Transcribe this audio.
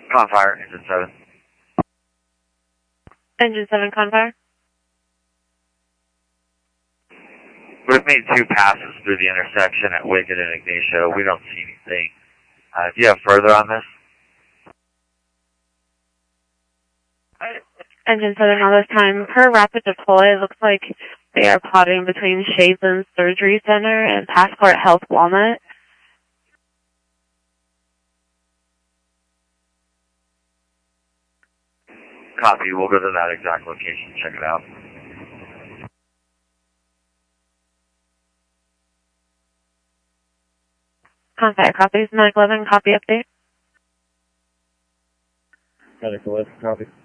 Confire, Engine 7. Engine 7, Confire. We've made 2 passes through the intersection at Wicked and Ignacio. We don't see anything. Do you have further on this? Engine 7 on this time. Per rapid deploy, it looks like they are plotting between Shazeland Surgery Center and Passport Health Walnut. Copy. We'll go to that exact location. Check it out. Confire, copies. 911, copy update. Medical list, copy.